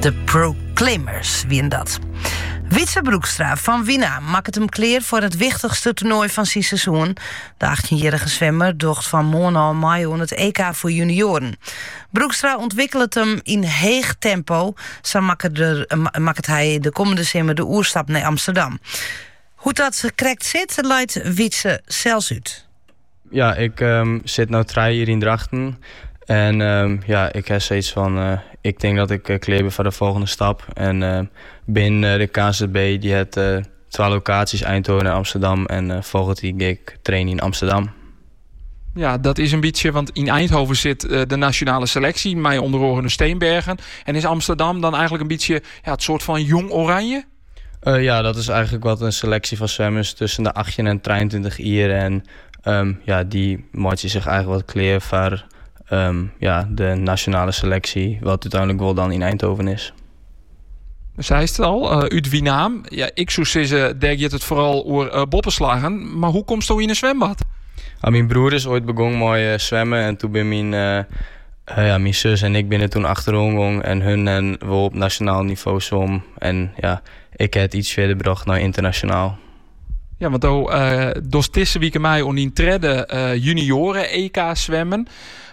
De Proclaimers, wie en dat. Wietse Broekstra van Wina maakt het hem kleer voor het wichtigste toernooi van zijn seizoen. De 18-jarige zwemmer docht van Mono Mayo het EK voor junioren. Broekstra ontwikkelt hem in heeg tempo. Zo maakt hij de komende zomer de oerstap naar Amsterdam. Hoe dat correct zit, leidt Wietse zelfs uit. Ja, ik zit nu 3 jaar in Drachten. En ik heb zoiets van, ik denk dat ik klaar ben voor de volgende stap. En binnen de KZB, die heeft 2 locaties, Eindhoven en Amsterdam. En volgend die ga ik trainen in Amsterdam. Ja, dat is een beetje, want in Eindhoven zit de nationale selectie, mij onder andere de Steenbergen. En is Amsterdam dan eigenlijk een beetje het soort van jong oranje? Ja, dat is eigenlijk wat een selectie van zwemmers tussen de 18 en 23 jaar. En die maakt zich eigenlijk wat klaar voor de nationale selectie, wat uiteindelijk wel dan in Eindhoven is. Zij is het al, uit Wienaam. Ja, ik zou zeggen, denk je het vooral over boppenslagen. Maar hoe komt het in een zwembad? Mijn broer is ooit begonnen met zwemmen en toen ben mijn zus en ik binnen toen achterom gegaan en hun en we op nationaal niveau zwom. En ja, ik heb het iets verder gebracht naar internationaal. Ja, want door deze week mij om in treden junioren EK zwemmen.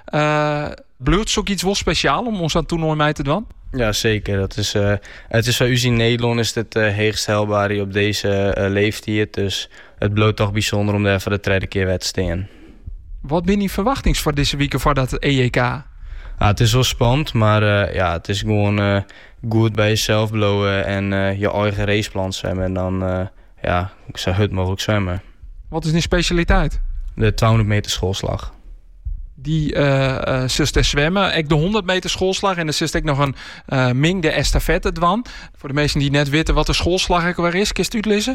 Bleurt ook iets wel speciaal om ons aan het toernooi mee te doen? Ja, zeker. Dat is, het is voor u in Nederland is het heegst haalbaar op deze leeftijd. Dus het bloot toch bijzonder om daar voor de tweede keer te staan. Wat ben je verwachtings voor deze week voor dat EK? Ja, het is wel spannend, maar het is gewoon goed bij jezelf blowen en je eigen raceplan zwemmen. En dan zo goed mogelijk zwemmen. Wat is die specialiteit? De 200 meter schoolslag. Die zust er zwemmen. Ik de 100 meter schoolslag en dan zust ik nog een ming de estafette dwan. Voor de mensen die net weten wat de schoolslag ook weer is, kun je het uitlezen?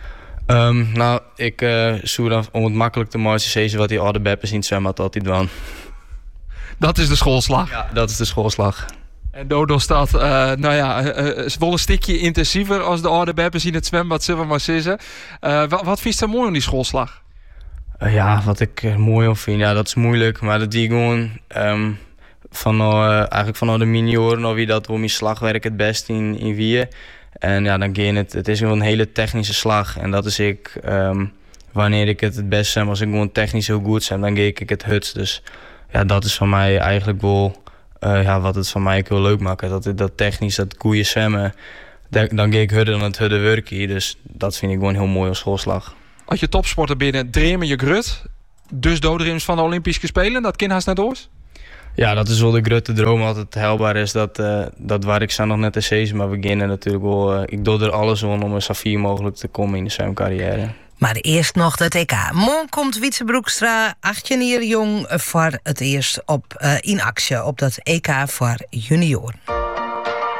Ik zou dan om het makkelijk te maken zeggen wat die oude beppers in het zwembad altijd dwan. Dat is de schoolslag? Ja, dat is de schoolslag. En Dodo staat, is wel een stukje intensiever als de oude beppers in het zwembad, zullen we maar zeggen. Wat vind je er mooi aan die schoolslag? Wat ik mooi vind, dat is moeilijk, maar dat die gewoon eigenlijk van de minioren of wie dat om je slagwerk het best in wie. En ja, dan ging het is gewoon een hele technische slag en dat is wanneer ik het best zwem, als ik gewoon technisch heel goed zwem, dan ga ik het hutst. Dus ja, dat is van mij eigenlijk wel wat het van mij ook heel leuk maakt. Dat technisch, dat goede zwemmen, dan ga ik hudden dan het hudden werken. Dus dat vind ik gewoon heel mooi als schoolslag. Als je topsporter binnen dreamen je grut, dus doderims van de Olympische Spelen, dat kind haast net doors? Ja, dat is wel de grote droom, altijd haalbaar is. Dat waar ik nog net te zeggen, maar we beginnen natuurlijk wel. Ik doe er alles om een safier mogelijk te komen in de zwemcarrière. Maar eerst nog het EK. Morgen komt Wietse Broekstra, 18 jaar jong, voor het eerst in actie op dat EK voor junioren.